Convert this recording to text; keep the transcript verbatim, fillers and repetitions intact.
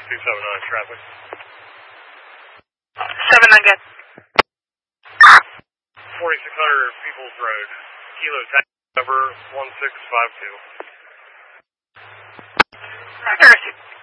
two seven nine traffic. seven nine good. forty-six hundred Peoples Road. Kilo taxi number one six five two. Roger.